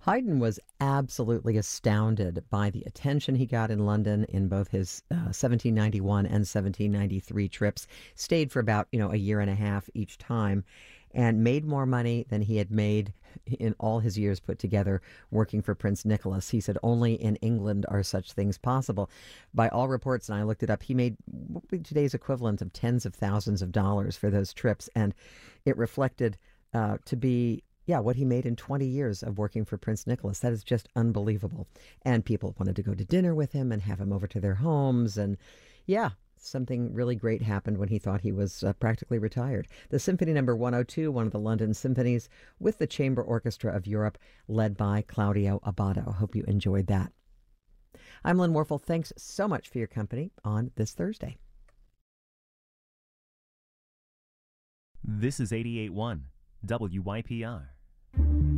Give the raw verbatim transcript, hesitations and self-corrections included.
Haydn was absolutely astounded by the attention he got in London in both his uh, seventeen ninety-one and seventeen ninety-three trips. Stayed for about, you know, a year and a half each time, and made more money than he had made in all his years put together working for Prince Nicholas. He said only in England are such things possible. By all reports, and I looked it up, he made what would be today's equivalent of tens of thousands of dollars for those trips, and it reflected uh, to be yeah, what he made in twenty years of working for Prince Nicholas. That is just unbelievable. And people wanted to go to dinner with him and have him over to their homes. And yeah, something really great happened when he thought he was uh, practically retired. The Symphony Number one oh two, one of the London symphonies, with the Chamber Orchestra of Europe, led by Claudio Abbado. Hope you enjoyed that. I'm Lynn Warfel. Thanks so much for your company on this Thursday. This is eighty-eight point one W Y P R.